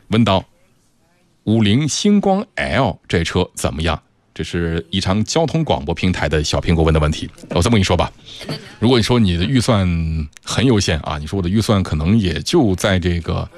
问到50星光 L 这车怎么样？这是宜昌交通广播平台的小苹果问的问题。我这么跟你说吧，如果你说你的预算很有限啊，你说我的预算可能也就在这个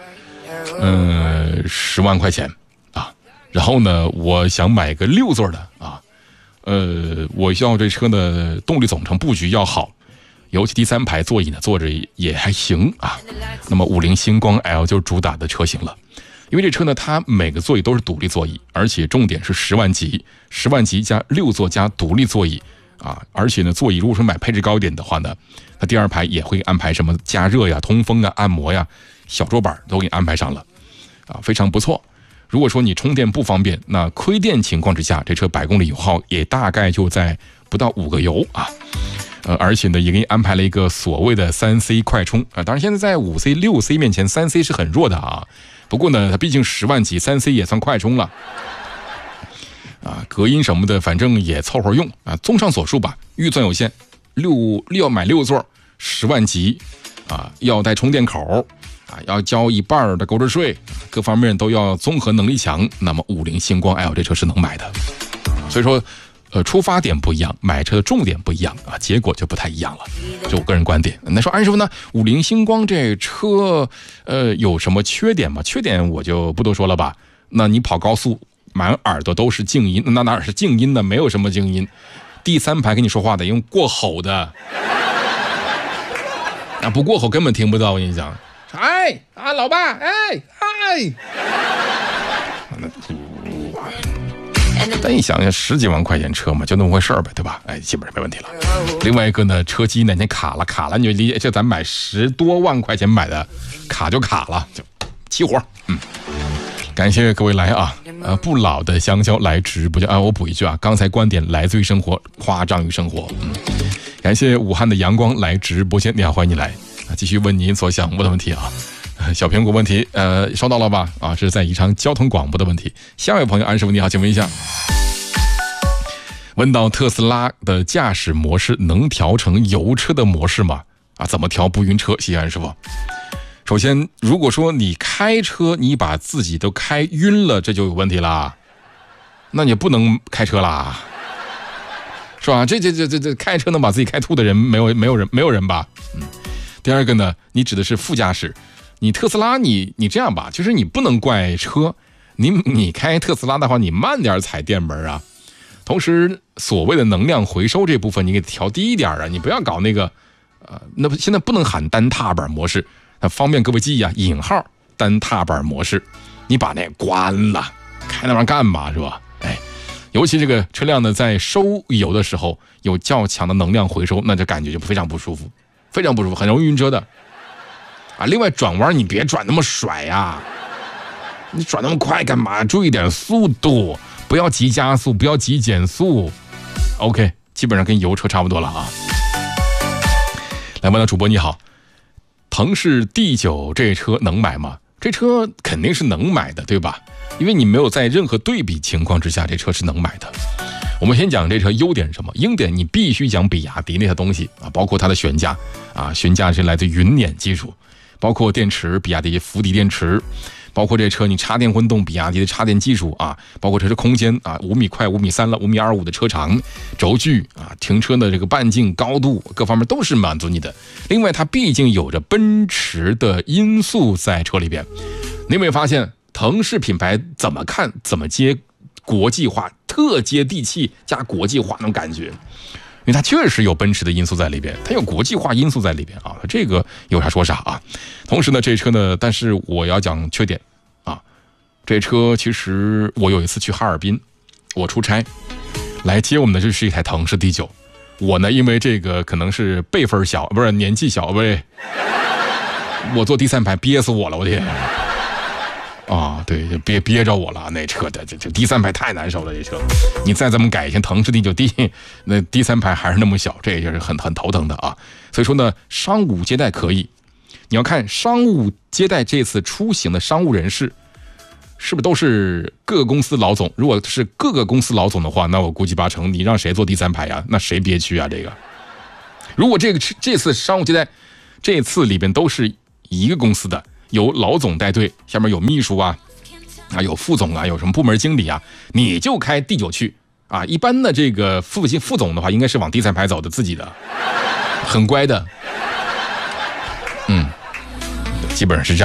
10万块钱啊，然后呢，我想买个6座的啊，我要这车的动力总成布局要好，尤其第3排座椅呢坐着也还行啊。那么50星光 L 就是主打的车型了。因为这车呢，它每个座椅都是独立座椅，而且重点是10万级加6座加独立座椅啊！而且呢，座椅如果说买配置高一点的话呢，它第2排也会安排什么加热呀、通风啊、按摩呀、小桌板都给你安排上了啊，非常不错。如果说你充电不方便，那亏电情况之下，这车百公里油耗也大概就在不到5个油啊。而且呢，也给你安排了一个所谓的3C 快充啊。当然，现在在5C、6C 面前，3C 是很弱的啊。不过呢，它毕竟10万级，3C 也算快充了啊，隔音什么的，反正也凑合用啊。综上所述吧，预算有限，要买6座，10万级啊，要带充电口啊，要交一半的购置税，各方面都要综合能力强，那么50星光 L 这车是能买的。所以说，出发点不一样，买车的重点不一样啊，结果就不太一样了。这我个人观点。那说安师傅呢，50星光这车有什么缺点吗？缺点我就不多说了吧。那你跑高速，满耳朵都是静音，那哪是静音呢？没有什么静音。第3排跟你说话得用过吼的，啊，不过吼根本听不到。我跟你讲，哎啊，老爸，哎哎。但一想想10几万块钱车嘛，就那么回事呗，对吧？哎，基本上没问题了。另外一个呢，车机哪天卡了，你就理解，这咱买10多万块钱买的，卡就卡了，就齐活。感谢各位来啊，不老的香蕉来直播间啊，我补一句啊，刚才观点来自于生活，夸张于生活。感谢武汉的阳光来直播间，你好，欢迎你来啊，继续问您所想问的问题啊。小苹果问题，收到了吧？啊，这是在宜昌交通广播的问题。下一位朋友，安师傅你好，请问一下，问到特斯拉的驾驶模式能调成油车的模式吗？啊，怎么调不晕车？谢谢安师傅。首先，如果说你开车你把自己都开晕了，这就有问题啦，那你不能开车啦，是吧？这开车能把自己开吐的人没有人吧？第二个呢，你指的是副驾驶。你特斯拉你这样吧，其实你不能怪车，你开特斯拉的话，你慢点踩电门啊。同时，所谓的能量回收这部分，你给调低一点啊，你不要搞那个，那现在不能喊单踏板模式，那方便各位记忆啊，引号单踏板模式，你把那关了，开那玩意儿干嘛是吧？哎，尤其这个车辆呢，在收油的时候有较强的能量回收，那就感觉就非常不舒服，非常不舒服，很容易晕车的。啊，另外转弯你别转那么甩呀，你转那么快干嘛？注意点速度，不要急加速，不要急减速。OK， 基本上跟油车差不多了啊。来，问到主播你好，腾势 D9 这车能买吗？这车肯定是能买的，对吧？因为你没有在任何对比情况之下，这车是能买的。我们先讲这车优点是什么？优点你必须讲比亚迪那些东西啊，包括它的悬架啊，悬架是来自云辇技术。包括电池，比亚迪伏底电池，包括这车你插电混动，比亚迪的插电技术啊，包括这车空间啊，5米快5米3了，5米25的车长，轴距啊，停车的这个半径高度各方面都是满足你的。另外它毕竟有着奔驰的因素在车里边，你有没有发现腾势品牌怎么看怎么接国际化，特接地气加国际化那种感觉。因为它确实有奔驰的因素在里边，它有国际化因素在里边啊，这个有啥说啥啊。同时呢，这车呢，但是我要讲缺点啊。这车其实我有一次去哈尔滨，我出差来接我们的就是一台腾势 D9， 我呢因为这个可能是辈分小，不是年纪小，不是，我坐第3排憋死我了，我天！啊，对，就憋着我了，那车的这第3排太难受了，这车，你再这么改一下腾势 D9 那第3排还是那么小，这也就是很头疼的啊。所以说呢，商务接待可以，你要看商务接待这次出行的商务人士，是不是都是各个公司老总？如果是各个公司老总的话，那我估计8成你让谁坐第3排呀？那谁憋屈啊？这个，如果这次商务接待这次里边都是一个公司的。有老总带队，下面有秘书啊， 啊，有副总啊，有什么部门经理啊，你就开第9去啊。一般的这个副总的话，应该是往第3排走的，自己的，很乖的。基本上是这样。